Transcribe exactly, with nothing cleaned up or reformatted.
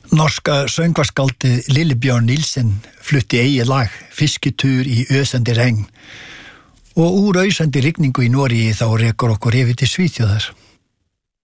Norska söngvarskáldið Lillebjörn Nielsen flutti eigið lag Fiskitur í ösandi regn og úr ausandi rigningu í Noregi þá rekur okkur yfir til Svíþjóðar.